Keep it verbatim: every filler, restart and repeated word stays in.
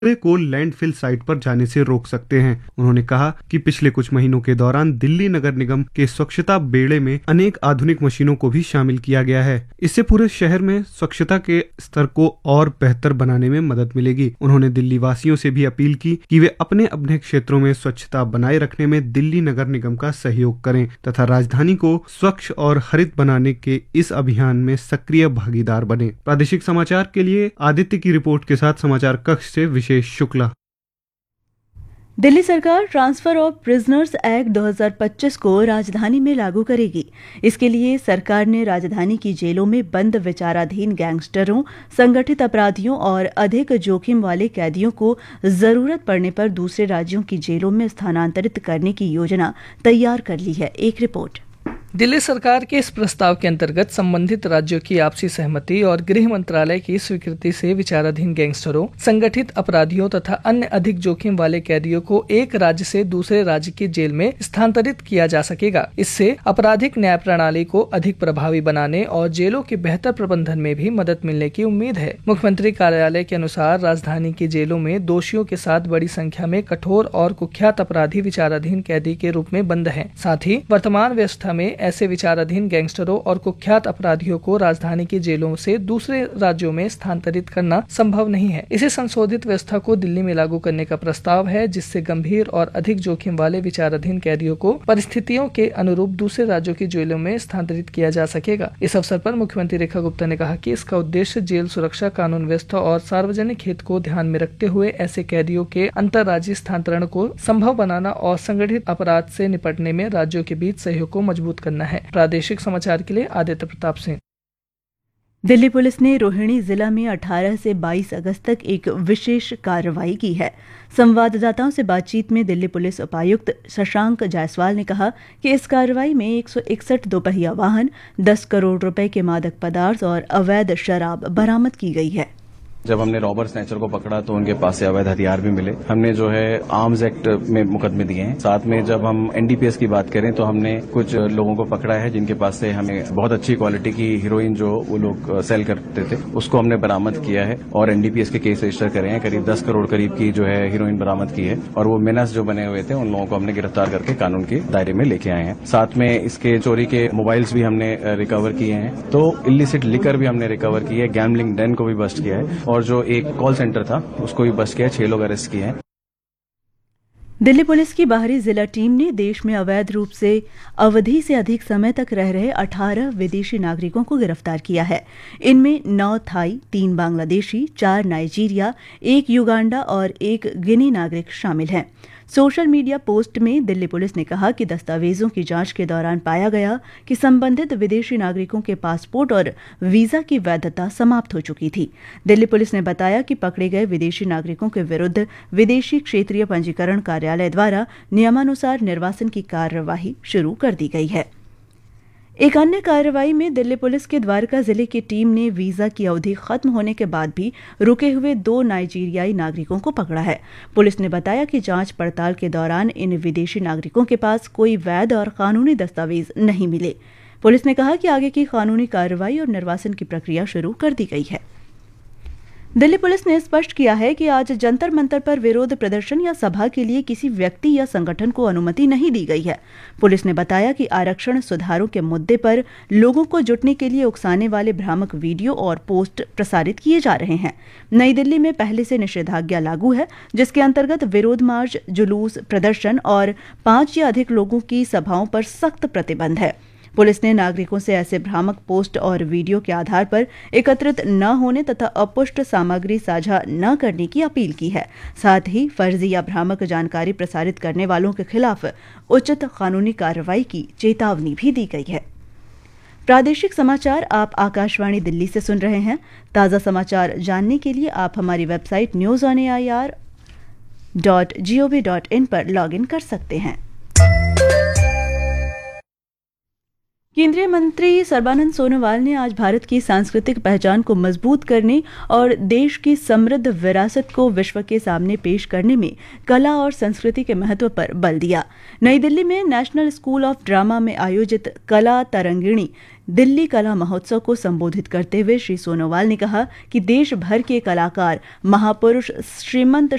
को landfill site पर जाने से रोक सकते हैं। उन्होंने कहा कि पिछले कुछ महीनों के दौरान दिल्ली नगर निगम के स्वच्छता बेड़े में अनेक आधुनिक मशीनों को भी शामिल किया गया है। इससे पूरे शहर में स्वच्छता के स्तर को और बेहतर बनाने में मदद मिलेगी। उन्होंने दिल्ली वासियों से भी अपील की कि वे अपने अपने क्षेत्रों में स्वच्छता बनाए रखने में दिल्ली नगर निगम का सहयोग करें तथा राजधानी को स्वच्छ और हरित बनाने के इस अभियान में सक्रिय भागीदार बने। प्रादेशिक समाचार के लिए आदित्य की रिपोर्ट के साथ समाचार कक्ष से विशेष शुक्ला। दिल्ली सरकार ट्रांसफर ऑफ प्रिजनर्स एक्ट दो हज़ार पच्चीस को राजधानी में लागू करेगी। इसके लिए सरकार ने राजधानी की जेलों में बंद विचाराधीन गैंगस्टरों, संगठित अपराधियों और अधिक जोखिम वाले कैदियों को जरूरत पड़ने पर दूसरे राज्यों की जेलों में स्थानांतरित करने की योजना तैयार कर ली है। एक रिपोर्ट। दिल्ली सरकार के इस प्रस्ताव के अंतर्गत संबंधित राज्यों की आपसी सहमति और गृह मंत्रालय की स्वीकृति से विचाराधीन गैंगस्टरों, संगठित अपराधियों तथा अन्य अधिक जोखिम वाले कैदियों को एक राज्य से दूसरे राज्य की जेल में स्थानांतरित किया जा सकेगा। इससे आपराधिक न्याय प्रणाली को अधिक प्रभावी बनाने और जेलों के बेहतर प्रबंधन में भी मदद मिलने की उम्मीद है। मुख्यमंत्री कार्यालय के अनुसार राजधानी की जेलों में दोषियों के साथ बड़ी संख्या में कठोर और कुख्यात अपराधी विचाराधीन कैदी के रूप में बंद हैं। साथ ही वर्तमान व्यवस्था में ऐसे विचाराधीन गैंगस्टरों और कुख्यात अपराधियों को राजधानी की जेलों से दूसरे राज्यों में स्थानांतरित करना संभव नहीं है। इसे संशोधित व्यवस्था को दिल्ली में लागू करने का प्रस्ताव है, जिससे गंभीर और अधिक जोखिम वाले विचाराधीन कैदियों को परिस्थितियों के अनुरूप दूसरे राज्यों की जेलों में स्थानांतरित किया जा सकेगा। इस अवसर पर मुख्यमंत्री रेखा गुप्ता ने कहा कि इसका उद्देश्य जेल सुरक्षा, कानून व्यवस्था और सार्वजनिक हित को ध्यान में रखते हुए ऐसे कैदियों के अंतर्राज्यीय स्थानांतरण को संभव बनाना और संगठित अपराध से निपटने में राज्यों के बीच सहयोग को मजबूत करना है। प्रादेशिक समाचार के लिए आदित्य प्रताप सिंह। दिल्ली पुलिस ने रोहिणी जिला में अठारह से बाईस अगस्त तक एक विशेष कार्रवाई की है। संवाददाताओं से बातचीत में दिल्ली पुलिस उपायुक्त शशांक जायसवाल ने कहा कि इस कार्रवाई में एक सौ इकसठ दोपहिया वाहन, दस करोड़ रुपए के मादक पदार्थ और अवैध शराब बरामद की गई है। जब हमने रॉबर स्नैचर को पकड़ा तो उनके पास से अवैध हथियार भी मिले। हमने जो है आर्म्स एक्ट में मुकदमे दिए हैं। साथ में जब हम एनडीपीएस की बात करें तो हमने कुछ लोगों को पकड़ा है जिनके पास से हमें बहुत अच्छी क्वालिटी की हीरोइन जो वो लोग सेल करते थे उसको हमने बरामद किया है और एनडीपीएस के केस रजिस्टर करे हैं। करीब दस करोड़ करीब की जो है हीरोइन बरामद की है और वो मेनास जो बने हुए थे उन लोगों को हमने गिरफ्तार करके कानून के दायरे में लेके आए हैं। साथ में इसके चोरी के मोबाइल्स भी हमने रिकवर किए हैं। तो इलिसिट लिकर भी हमने रिकवर की है। गैम्बलिंग डेन को भी बस्ट किया है और जो एक कॉल सेंटर था उसको भी बस्ट किया। छह लोग अरेस्ट किए हैं। दिल्ली पुलिस की बाहरी जिला टीम ने देश में अवैध रूप से अवधि से अधिक समय तक रह रहे अठारह विदेशी नागरिकों को गिरफ्तार किया है। इनमें नौ थाई, तीन बांग्लादेशी, चार नाइजीरिया, एक युगांडा और एक गिनी नागरिक शामिल हैं। सोशल मीडिया पोस्ट में दिल्ली पुलिस ने कहा कि दस्तावेजों की जांच के दौरान पाया गया कि संबंधित विदेशी नागरिकों के पासपोर्ट और वीजा की वैधता समाप्त हो चुकी थी। दिल्ली पुलिस ने बताया कि पकड़े गए विदेशी नागरिकों के विरुद्ध विदेशी क्षेत्रीय पंजीकरण कार्यालय द्वारा नियमानुसार निर्वासन की कार्यवाही शुरू कर दी गई है। एक अन्य कार्रवाई में दिल्ली पुलिस के द्वारका जिले की टीम ने वीजा की अवधि खत्म होने के बाद भी रुके हुए दो नाइजीरियाई नागरिकों को पकड़ा है। पुलिस ने बताया कि जांच पड़ताल के दौरान इन विदेशी नागरिकों के पास कोई वैध और कानूनी दस्तावेज नहीं मिले। पुलिस ने कहा कि आगे की कानूनी कार्रवाई और निर्वासन की प्रक्रिया शुरू कर दी गई है। दिल्ली पुलिस ने स्पष्ट किया है कि आज जंतर मंतर पर विरोध प्रदर्शन या सभा के लिए किसी व्यक्ति या संगठन को अनुमति नहीं दी गई है। पुलिस ने बताया कि आरक्षण सुधारों के मुद्दे पर लोगों को जुटने के लिए उकसाने वाले भ्रामक वीडियो और पोस्ट प्रसारित किए जा रहे हैं। नई दिल्ली में पहले से निषेधाज्ञा लागू है, जिसके अंतर्गत विरोध मार्च, जुलूस, प्रदर्शन और पांच या अधिक लोगों की सभाओं पर सख्त प्रतिबंध है। पुलिस ने नागरिकों से ऐसे भ्रामक पोस्ट और वीडियो के आधार पर एकत्रित न होने तथा अपुष्ट सामग्री साझा न करने की अपील की है। साथ ही फर्जी या भ्रामक जानकारी प्रसारित करने वालों के खिलाफ उचित कानूनी कार्रवाई की चेतावनी भी दी गई है। प्रादेशिक समाचार आप आकाशवाणी दिल्ली से सुन रहे हैं। ताज़ा समाचार जानने के लिए आप हमारी website news on A I R dot G O V dot in पर लॉग इन कर सकते हैं। केंद्रीय मंत्री सर्बानंद सोनोवाल ने आज भारत की सांस्कृतिक पहचान को मजबूत करने और देश की समृद्ध विरासत को विश्व के सामने पेश करने में कला और संस्कृति के महत्व पर बल दिया। नई दिल्ली में नेशनल स्कूल ऑफ ड्रामा में आयोजित कला तरंगिणी दिल्ली कला महोत्सव को संबोधित करते हुए श्री सोनोवाल ने कहा कि देश भर के कलाकार महापुरुष श्रीमंत